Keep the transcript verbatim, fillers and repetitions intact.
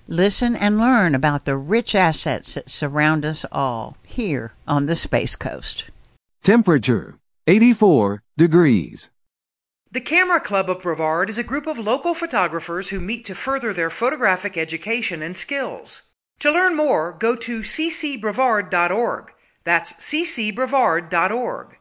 Listen and learn about the rich assets that surround us all here on the Space Coast. Temperature, eighty-four degrees. The Camera Club of Brevard is a group of local photographers who meet to further their photographic education and skills. To learn more, go to c c brevard dot org. That's c c brevard dot org.